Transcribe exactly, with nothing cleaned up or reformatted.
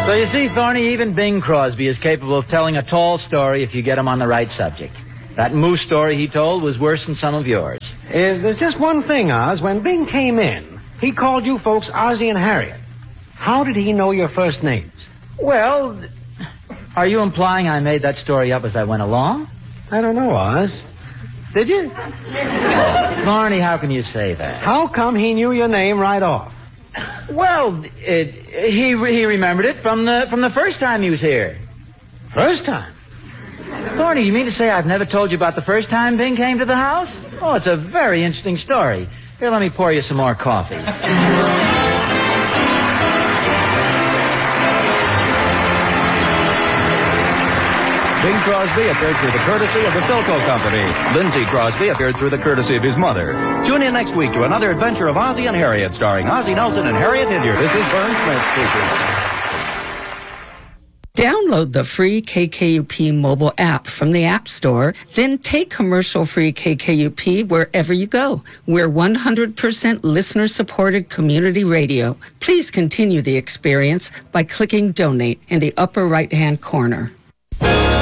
So you see, Thorny, even Bing Crosby is capable of telling a tall story if you get him on the right subject. That moose story he told was worse than some of yours. Uh, there's just one thing, Oz. When Bing came in, he called you folks Ozzie and Harriet. How did he know your first names? Well, are you implying I made that story up as I went along? I don't know, Oz. Did you? Oh, Thorny, how can you say that? How come he knew your name right off? Well, it, he he remembered it from the from the first time he was here. First time? Thorny, you mean to say I've never told you about the first time Bing came to the house? Oh, it's a very interesting story. Here, let me pour you some more coffee. Bing Crosby appeared through the courtesy of the Philco Company. Lindsey Crosby appeared through the courtesy of his mother. Tune in next week to another adventure of Ozzie and Harriet, starring Ozzie Nelson and Harriet Hilliard. This is Vern Smith speaking. Download the free K K U P mobile app from the App Store, then take commercial-free K K U P wherever you go. We're one hundred percent listener-supported community radio. Please continue the experience by clicking Donate in the upper right-hand corner.